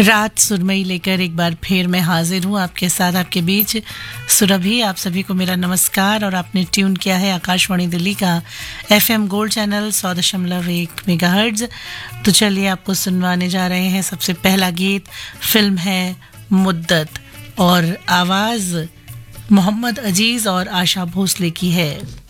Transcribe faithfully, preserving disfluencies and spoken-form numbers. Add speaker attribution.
Speaker 1: रात सुरमई लेकर एक बार फिर मैं हाजिर हूँ आपके साथ, आपके बीच सुरभि। आप सभी को मेरा नमस्कार और आपने ट्यून किया है आकाशवाणी दिल्ली का एफएम गोल्ड चैनल सौ दशमलव एक मेगाहर्ट्ज। तो चलिए आपको सुनवाने जा रहे हैं सबसे पहला गीत। फिल्म है मुद्दत और आवाज़ मोहम्मद अजीज़ और आशा भोसले की है।